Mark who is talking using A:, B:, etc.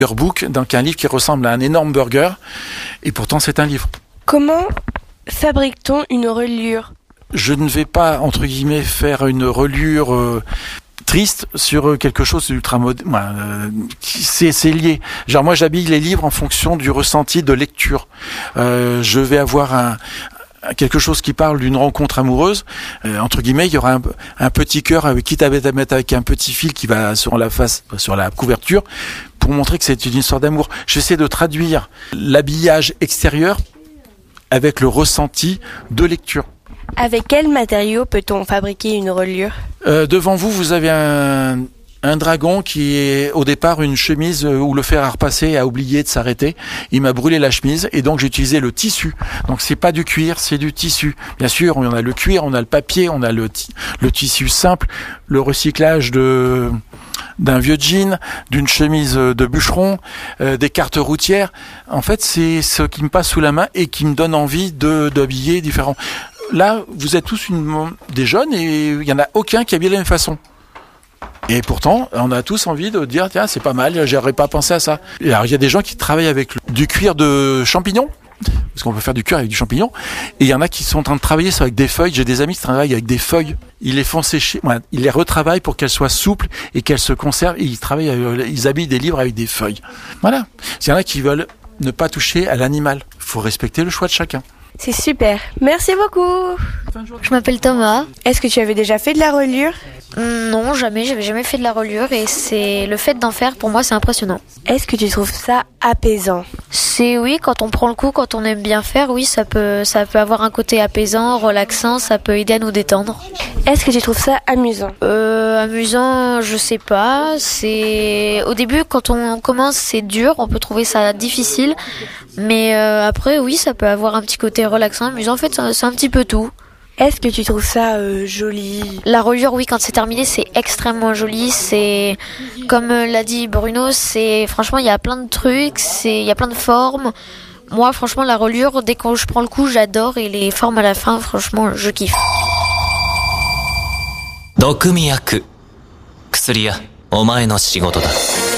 A: book, donc un livre qui ressemble à un énorme burger, et pourtant c'est un livre.
B: Comment fabrique-t-on une reliure ?
A: Je ne vais pas, entre guillemets, faire une reliure triste sur quelque chose d'ultra moderne. C'est lié. Genre moi j'habille les livres en fonction du ressenti de lecture. Je vais avoir quelque chose qui parle d'une rencontre amoureuse, entre guillemets, il y aura un petit cœur quitte à mettre avec un petit fil qui va sur la face, sur la couverture, pour montrer que c'est une histoire d'amour. J'essaie de traduire l'habillage extérieur avec le ressenti de lecture.
B: Avec quels matériaux peut-on fabriquer une reliure ?
A: Devant vous, vous avez un dragon qui est au départ une chemise où le fer à repasser a oublié de s'arrêter. Il m'a brûlé la chemise et donc j'ai utilisé le tissu. Donc c'est pas du cuir, c'est du tissu. Bien sûr, on a le cuir, on a le papier, on a le tissu simple, le recyclage d'un vieux jean, d'une chemise de bûcheron, des cartes routières. En fait, c'est ce qui me passe sous la main et qui me donne envie d'habiller différent. Là, vous êtes tous des jeunes et il y en a aucun qui habille de la même façon. Et pourtant, on a tous envie de dire, tiens, c'est pas mal, j'aurais pas pensé à ça. Et alors, il y a des gens qui travaillent avec du cuir de champignon, parce qu'on peut faire du cuir avec du champignon, et il y en a qui sont en train de travailler avec des feuilles. J'ai des amis qui travaillent avec des feuilles. Ils les font sécher, ils les retravaillent pour qu'elles soient souples et qu'elles se conservent, et ils habillent des livres avec des feuilles. Voilà. Il y en a qui veulent ne pas toucher à l'animal. Il faut respecter le choix de chacun.
B: C'est super. Merci beaucoup.
C: Je m'appelle Thomas.
B: Est-ce que tu avais déjà fait de la reliure ?
C: Non, jamais. J'avais jamais fait de la reliure et c'est le fait d'en faire pour moi, c'est impressionnant.
B: Est-ce que tu trouves ça apaisant ?
C: C'est oui, quand on prend le coup, quand on aime bien faire, oui, ça peut avoir un côté apaisant, relaxant, ça peut aider à nous détendre.
B: Est-ce que tu trouves ça amusant ?
C: Amusant, je sais pas. C'est au début, quand on commence, c'est dur, on peut trouver ça difficile, mais après, oui, ça peut avoir un petit côté relaxant, amusant. En fait, c'est un petit peu tout.
B: Est-ce que tu trouves ça joli ?
C: La reliure, oui, quand c'est terminé, c'est extrêmement joli. C'est, comme l'a dit Bruno, franchement, il y a plein de trucs, il y a plein de formes. Moi, franchement, la reliure, dès que je prends le coup, j'adore. Et les formes à la fin, franchement, je kiffe.
D: 毒味役薬屋お前の仕事だ